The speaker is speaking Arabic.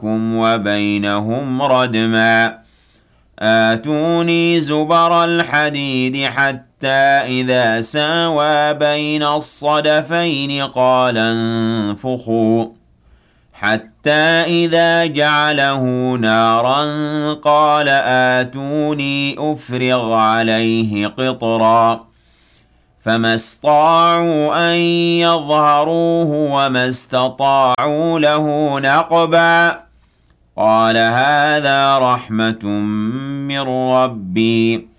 فاحكم وبينهم ردما آتوني زبر الحديد حتى إذا ساوى بين الصدفين قال انفخوا حتى إذا جعله نارا قال آتوني أفرغ عليه قطرا فما استطاعوا أن يظهروه وما استطاعوا له نقبا قال هذا رحمة من ربي